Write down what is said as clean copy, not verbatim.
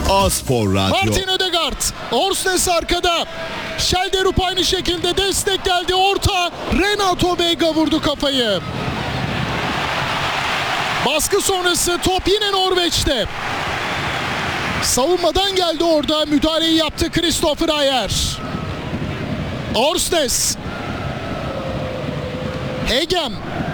A-Spor Radyo. Martin Ødegaard. Orsnes arkada. Şelderup aynı şekilde destek geldi. Orta. Renato Veiga vurdu kafayı. Baskı sonrası top yine Norveç'te. Savunmadan geldi orada. Müdahaleyi yaptı Christopher Ayer. Orsnes. Hegem.